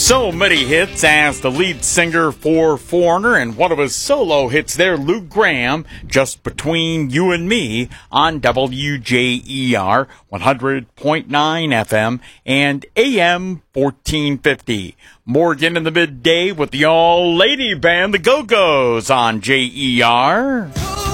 So many hits as the lead singer for Foreigner, and one of his solo hits there, Lou Gramm, Just Between You and Me on WJER 100.9 FM and AM 1450. Morgan in the midday with the all-lady band, the Go-Go's on JER.